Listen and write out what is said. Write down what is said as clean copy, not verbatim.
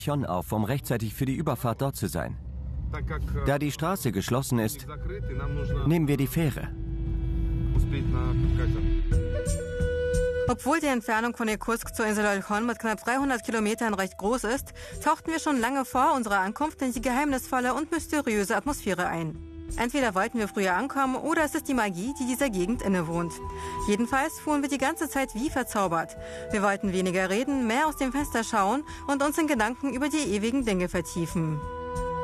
auf, um rechtzeitig für die Überfahrt dort zu sein. Da die Straße geschlossen ist, nehmen wir die Fähre. Obwohl die Entfernung von Irkutsk zur Insel Olchon mit knapp 300 Kilometern recht groß ist, tauchten wir schon lange vor unserer Ankunft in die geheimnisvolle und mysteriöse Atmosphäre ein. Entweder wollten wir früher ankommen oder es ist die Magie, die dieser Gegend innewohnt. Jedenfalls fuhren wir die ganze Zeit wie verzaubert. Wir wollten weniger reden, mehr aus dem Fenster schauen und uns in Gedanken über die ewigen Dinge vertiefen.